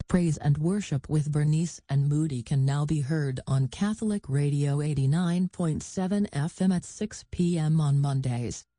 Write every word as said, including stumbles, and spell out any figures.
Praise and Worship with Bernice and Moody can now be heard on Catholic Radio eighty-nine point seven F M at six p m on Mondays.